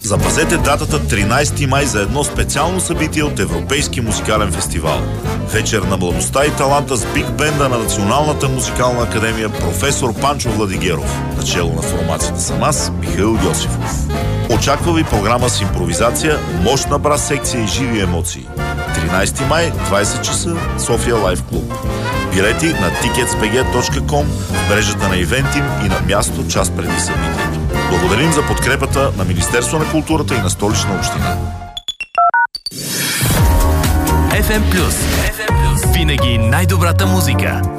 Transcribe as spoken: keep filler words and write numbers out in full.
Запазете датата тринайсети май за едно специално събитие от Европейски музикален фестивал. Вечер на младостта и таланта с биг бенда на Националната музикална академия професор Панчо Владигеров. Начело на формацията съм аз, Михаил Йосифов. Очаква ви програма с импровизация, мощна брас секция и живи емоции. тринайсети май, двайсет часа, София Лайф Клуб. Билети на тикетс би джи точка ком, в мрежата на Ивентим и на място час преди събитието. Благодарим за подкрепата на Министерство на културата и на Столична община. еф ем Плюс. Винаги най-добрата музика.